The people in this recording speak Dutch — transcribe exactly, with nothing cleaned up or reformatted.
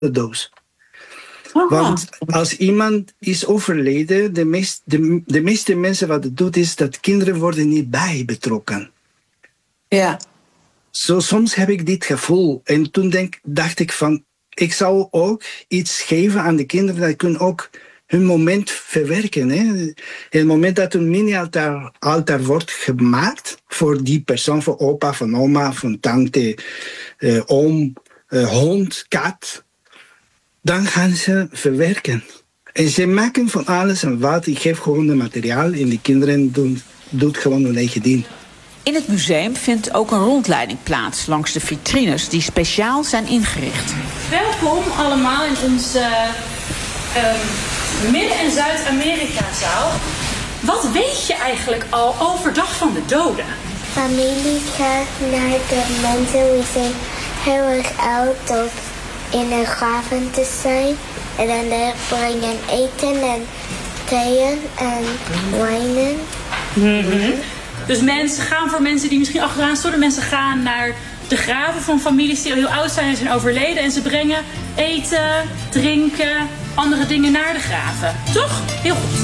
doos. Aha. Want als iemand is overleden, de, meest, de, de meeste mensen wat het doet is dat kinderen worden niet bij betrokken. Ja. Zo, soms heb ik dit gevoel. En toen denk, dacht ik van, ik zou ook iets geven aan de kinderen dat kunnen ook hun moment verwerken. Hè. Het moment dat een mini-altaar altaar wordt gemaakt voor die persoon, voor opa, voor oma, voor tante, eh, oom, eh, hond, kat, dan gaan ze verwerken. En ze maken van alles en wat. Ik geef gewoon het materiaal en de kinderen doen, doen gewoon hun eigen ding. In het museum vindt ook een rondleiding plaats langs de vitrines die speciaal zijn ingericht. Welkom allemaal in onze um, Midden- en Zuid-Amerika-zaal. Wat weet je eigenlijk al over Dag van de Doden? Familie gaat naar de mensen. We zijn heel erg oud om in een graven te zijn. En dan brengen eten en theeën en wijnen. Mm-hmm. Dus mensen gaan voor mensen die misschien achteraan stonden. Mensen gaan naar de graven van families die al heel oud zijn en zijn overleden. En ze brengen eten, drinken, andere dingen naar de graven. Toch? Heel goed.